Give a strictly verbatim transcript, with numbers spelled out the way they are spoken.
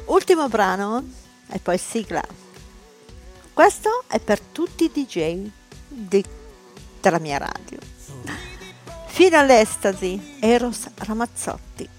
Ultimo brano e poi sigla. Questo è per tutti i D J di- della mia radio. Fino all'estasi, Eros Ramazzotti.